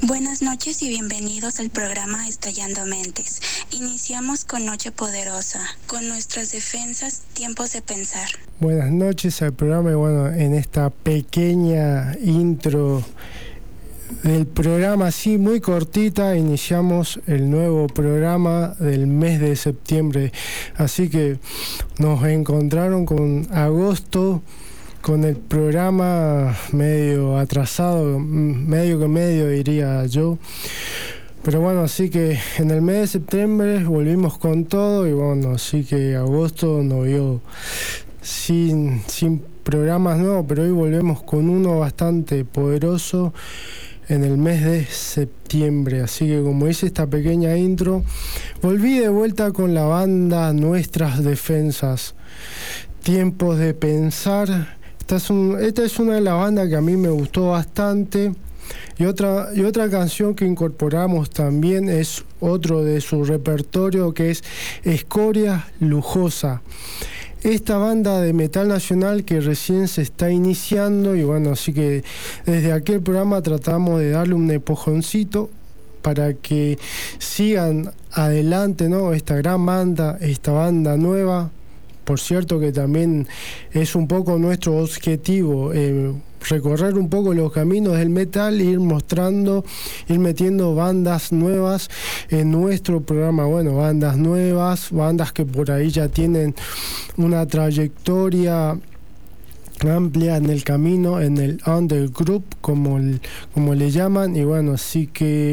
Buenas noches y bienvenidos al programa Estallando Mentes. Iniciamos con Noche Poderosa, con nuestras defensas, tiempos de pensar. Buenas noches al programa y bueno, en esta pequeña intro del programa, así muy cortita, iniciamos el nuevo programa del mes de septiembre. Así que nos encontraron con agosto, con el programa medio atrasado, medio que medio diría yo. Pero bueno, así que en el mes de septiembre volvimos con todo y bueno, así que agosto nos vio sin programas nuevos, pero hoy volvemos con uno bastante poderoso en el mes de septiembre. Así que como hice esta pequeña intro, volví de vuelta con la banda Nuestras Defensas, Tiempos de Pensar. Esta es una de las bandas que a mí me gustó bastante. Y otra canción que incorporamos también es otro de su repertorio, que es Escoria Lujosa. Esta banda de metal nacional que recién se está iniciando y bueno, así que desde aquel programa tratamos de darle un empujoncito para que sigan adelante, ¿no? Esta gran banda, esta banda nueva. Por cierto que también es un poco nuestro objetivo, recorrer un poco los caminos del metal, ir mostrando, ir metiendo bandas nuevas en nuestro programa. Bueno, bandas nuevas, bandas que por ahí ya tienen una trayectoria amplia en el camino, en el undergroup, como le llaman. Y bueno, así que